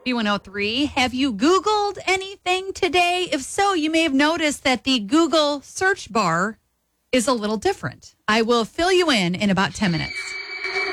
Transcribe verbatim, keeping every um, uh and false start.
B one oh three. Have you Googled anything today? If so, you may have noticed that the Google search bar is a little different. I will fill you in in about ten minutes.